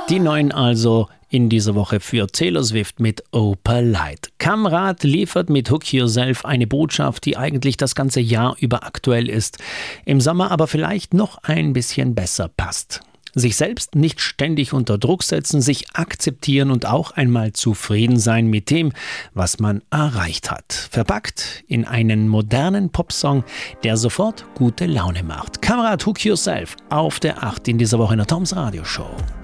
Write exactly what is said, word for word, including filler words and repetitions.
Die neuen also in dieser Woche für Taylor Swift mit Opalite. Kamrat liefert mit Hook Yourself eine Botschaft, die eigentlich das ganze Jahr über aktuell ist, im Sommer aber vielleicht noch ein bisschen besser passt. Sich selbst nicht ständig unter Druck setzen, sich akzeptieren und auch einmal zufrieden sein mit dem, was man erreicht hat. Verpackt in einen modernen Popsong, der sofort gute Laune macht. Kamrat Hook Yourself auf der acht in dieser Woche in der Toms Radio Show.